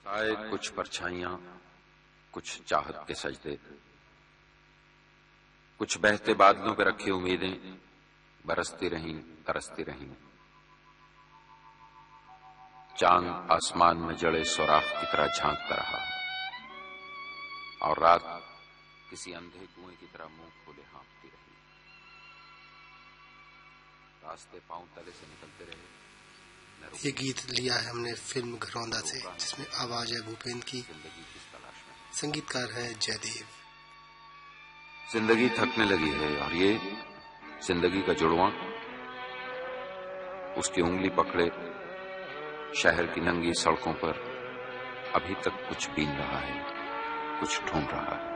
आए कुछ परछाइयां, कुछ चाहत के सजदे, कुछ बहते बादलों पे रखी उम्मीदें बरसती रहीं, तरसती रहीं। चांद आसमान में जड़े सुराख की तरह झांकता रहा और रात किसी अंधे कुएं की तरह मुंह खोले हाँफती रही। रास्ते पांव तले से निकलते रहे। ये गीत लिया है हमने फिल्म घरौंदा से, जिसमें आवाज है भूपेंद्र की, संगीतकार है जयदेव। जिंदगी थकने लगी है और ये जिंदगी का जुड़वां उसकी उंगली पकड़े शहर की नंगी सड़कों पर अभी तक कुछ बीन रहा है, कुछ ढूंढ रहा है।